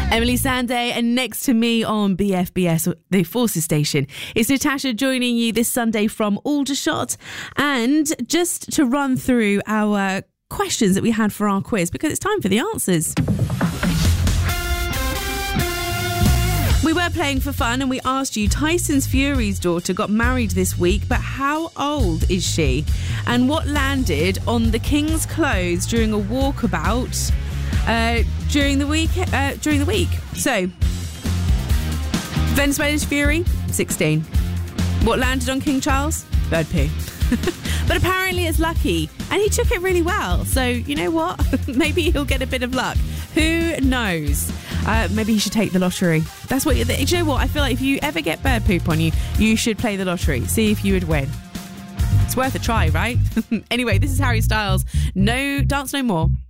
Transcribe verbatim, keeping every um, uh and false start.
Emily Sandé, and next to me on B F B S, the Forces Station, is Natasha, joining you this Sunday from Aldershot. And just to run through our questions that we had for our quiz, because it's time for the answers. We were playing for fun and we asked you, Tyson Fury's daughter got married this week, but how old is she? And what landed on the King's clothes during a walkabout uh, during the week? Uh, during the week. So, Venezuela's Fury, sixteen. What landed on King Charles? Bird poo. But apparently it's lucky, and he took it really well. So, you know what? Maybe he'll get a bit of luck. Who knows? Uh, maybe he should take the lottery. That's what. You, do you know what? I feel like if you ever get bird poop on you, you should play the lottery. See if you would win. It's worth a try, right? Anyway, this is Harry Styles. No Dance No More.